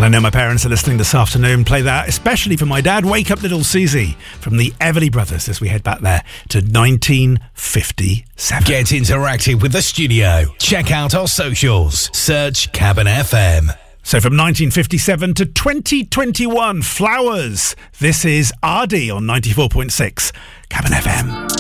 And I know my parents are listening this afternoon. Play that, especially for my dad. Wake Up Little Susie from the Everly Brothers as we head back there to 1957. Get interactive with the studio. Check out our socials. Search Cabin FM. So from 1957 to 2021, Flowers. This is RD on 94.6 Cabin FM.